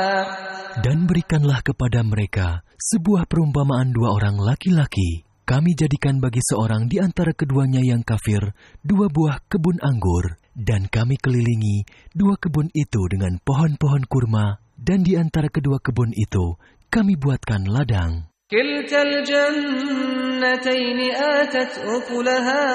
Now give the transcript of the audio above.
Dan berikanlah kepada mereka sebuah perumpamaan dua orang laki-laki. Kami jadikan bagi seorang di antara keduanya yang kafir 2 buah kebun anggur, dan kami kelilingi 2 kebun itu dengan pohon-pohon kurma, dan di antara kedua kebun itu kami buatkan ladang.